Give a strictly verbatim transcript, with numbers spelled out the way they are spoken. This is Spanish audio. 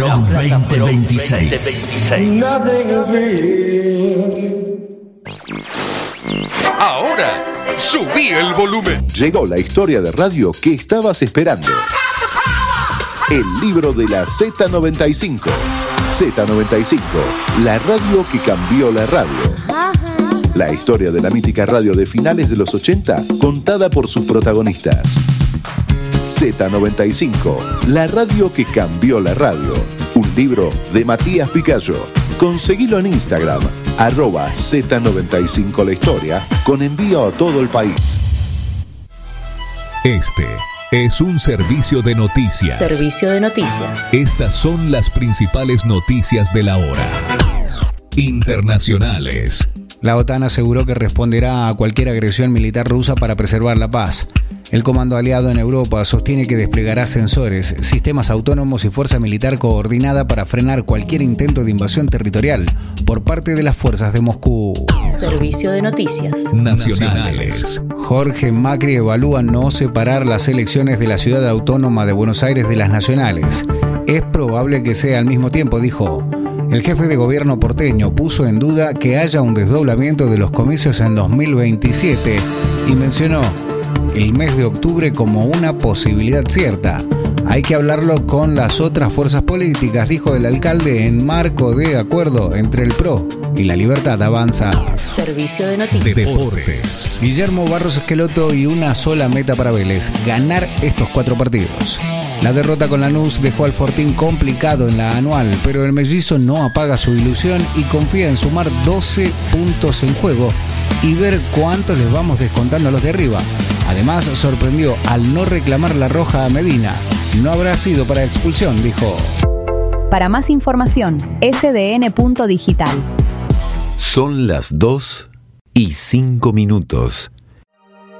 Rock veinte veintiséis. Ahora, subí el volumen. Llegó la historia de radio que estabas esperando. El libro de la Z noventa y cinco. Z noventa y cinco, la radio que cambió la radio. La historia de la mítica radio de finales de los ochenta, contada por sus protagonistas. Z noventa y cinco, la radio que cambió la radio. Un libro de Matías Picayo. Conseguilo en Instagram, arroba Z noventa y cinco la historia, con envío a todo el país. Este es un servicio de noticias. Servicio de noticias. Estas son las principales noticias de la hora. Internacionales. La OTAN aseguró que responderá a cualquier agresión militar rusa para preservar la paz. El comando aliado en Europa sostiene que desplegará sensores, sistemas autónomos y fuerza militar coordinada para frenar cualquier intento de invasión territorial por parte de las fuerzas de Moscú. Servicio de noticias nacionales. Jorge Macri evalúa no separar las elecciones de la Ciudad Autónoma de Buenos Aires de las nacionales. Es probable que sea al mismo tiempo, dijo. El jefe de gobierno porteño puso en duda que haya un desdoblamiento de los comicios en dos mil veintisiete y mencionó el mes de octubre como una posibilidad cierta. Hay que hablarlo con las otras fuerzas políticas, dijo el alcalde en marco de acuerdo entre el P R O y La Libertad Avanza. Servicio de noticias. Deportes. Guillermo Barros Esqueloto y una sola meta para Vélez, ganar estos cuatro partidos. La derrota con Lanús dejó al Fortín complicado en la anual, pero el mellizo no apaga su ilusión y confía en sumar doce puntos en juego y ver cuántos les vamos descontando a los de arriba. Además, sorprendió al no reclamar la roja a Medina. No habrá sido para expulsión, dijo. Para más información, ese de ene punto digital. Son las dos y cinco minutos.